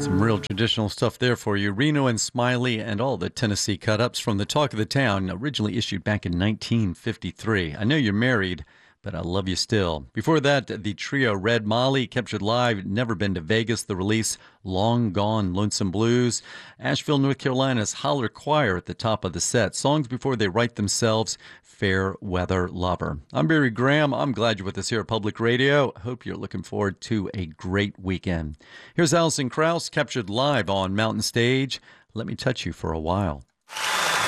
Some real traditional stuff there for you. Reno and Smiley and all the Tennessee cut-ups from the Talk of the Town, originally issued back in 1953. I know you're married, but I love you still. Before that, the trio Red Molly, captured live, Never Been to Vegas, the release, Long Gone Lonesome Blues. Asheville, North Carolina's Holler Choir at the top of the set. Songs Before They Write Themselves, Fair Weather Lover. I'm Barry Graham. I'm glad you're with us here at Public Radio. Hope you're looking forward to a great weekend. Here's Alison Krauss, captured live on Mountain Stage. Let Me Touch You for a While.